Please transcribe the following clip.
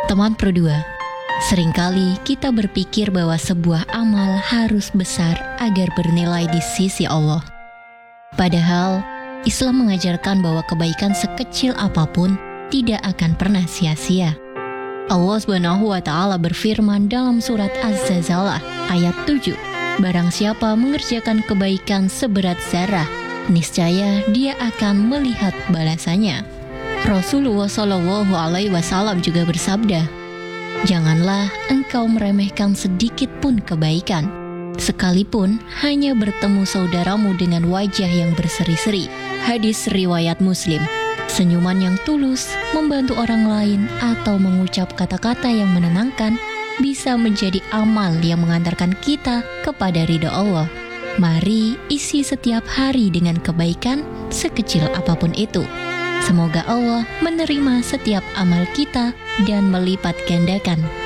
Teman Pro 2, seringkali kita berpikir bahwa sebuah amal harus besar agar bernilai di sisi Allah. Padahal, Islam mengajarkan bahwa kebaikan sekecil apapun tidak akan pernah sia-sia. Allah Subhanahu wa Ta'ala berfirman dalam surat Az-Zalzalah ayat 7, "Barang siapa mengerjakan kebaikan seberat zarah, niscaya dia akan melihat balasannya." Rasulullah Shallallahu Alaihi Wasallam juga bersabda, "Janganlah engkau meremehkan sedikit pun kebaikan, sekalipun hanya bertemu saudaramu dengan wajah yang berseri-seri." Hadis riwayat Muslim. Senyuman yang tulus, membantu orang lain, atau mengucap kata-kata yang menenangkan bisa menjadi amal yang mengantarkan kita kepada ridha Allah. Mari isi setiap hari dengan kebaikan sekecil apapun itu. Semoga Allah menerima setiap amal kita dan melipat gandakan